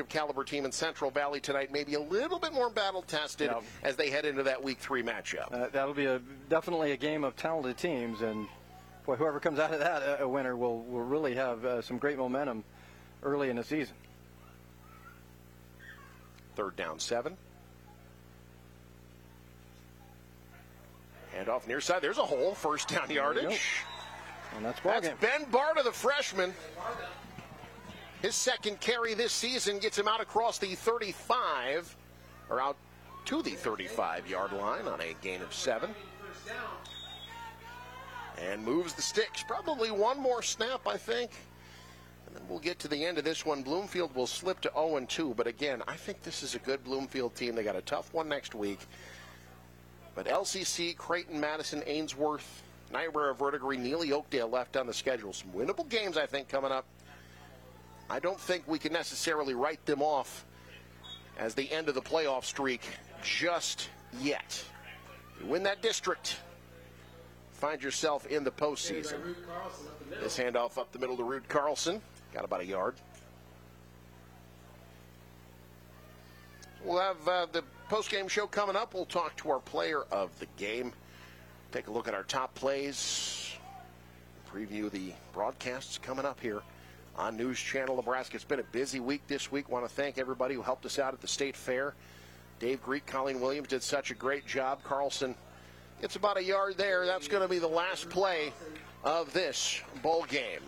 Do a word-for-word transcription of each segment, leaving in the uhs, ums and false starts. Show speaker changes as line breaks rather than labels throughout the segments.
caliber team in Central Valley tonight, maybe a little bit more battle-tested
yeah.
as they head into that week three matchup.
Uh, that'll be a, definitely a game of talented teams, and boy, whoever comes out of that a, a winner will, will really have uh, some great momentum early in the season.
Third down, seven. Hand off near side. There's a hole. First down yardage.
And that's ball
That's
game.
Ben Barta, the freshman. His second carry this season gets him out across the thirty-five, or out to the thirty-five-yard line on a gain of seven. And moves the sticks. Probably one more snap, I think. And then we'll get to the end of this one. Bloomfield will slip to oh and two. But again, I think this is a good Bloomfield team. They got a tough one next week. But L C C, Creighton, Madison, Ainsworth, Niobrara, Verdigris, Neely, Oakdale left on the schedule. Some winnable games, I think, coming up. I don't think we can necessarily write them off as the end of the playoff streak just yet. You win that district, find yourself in the postseason. This handoff up the middle to Rude Carlson. Got about a yard. We'll have uh, the post-game show coming up. We'll talk to our player of the game. Take a look at our top plays. Preview the broadcasts coming up here on News Channel Nebraska. It's been a busy week this week. Want to thank everybody who helped us out at the State Fair. Dave Greek, Colleen Williams did such a great job. Carlson gets about a yard there. That's going to be the last play of this bowl game.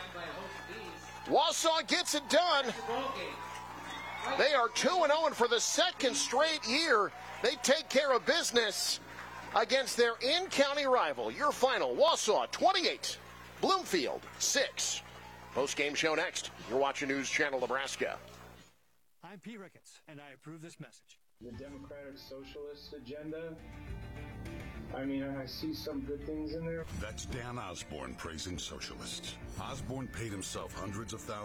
Wausau gets it done. They are two and oh, and for the second straight year, they take care of business against their in-county rival. Your final, Wausau twenty-eight, Bloomfield six. Post-game show next. You're watching News Channel Nebraska.
I'm Pete Ricketts, and I approve this message.
The Democratic Socialist agenda, I mean, I see some good things in there.
That's Dan Osborne praising socialists. Osborne paid himself hundreds of thousands